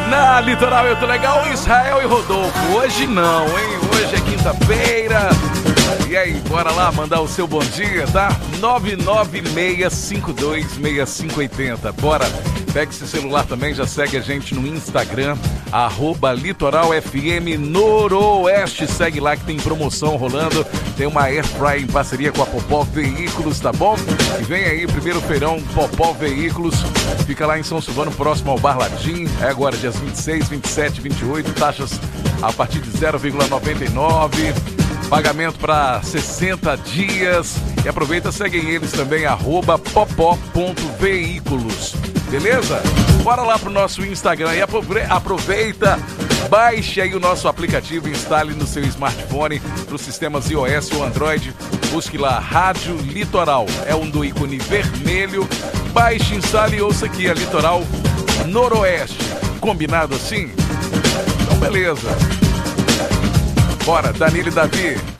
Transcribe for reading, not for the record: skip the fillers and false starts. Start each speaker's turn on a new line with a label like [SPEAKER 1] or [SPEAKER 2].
[SPEAKER 1] Na Litoral Eu Tô Legal, Israel e Rodolfo. Hoje não, hein? Hoje é quinta-feira. E aí, bora lá mandar o seu bom dia, tá? 996526580. Bora. Pega esse celular também, já segue a gente no Instagram, @LitoralFMNoroeste. Segue lá que tem promoção rolando. Tem uma Airfryer em parceria com a Popó Veículos, tá bom? E vem aí, primeiro feirão Popó Veículos. Fica lá em São Silvano, próximo ao Bar Ladim. É agora dias 26, 27, 28. Taxas a partir de 0,99. Pagamento para 60 dias. E aproveita, seguem eles também, @popó.veículos. Beleza? Bora lá pro nosso Instagram e aproveita, baixe aí o nosso aplicativo, instale no seu smartphone para os sistemas iOS ou Android. Busque lá Rádio Litoral, é um do ícone vermelho. Baixe, instale e ouça aqui a Litoral Noroeste. Combinado assim? Então beleza. Bora, Danilo e Davi.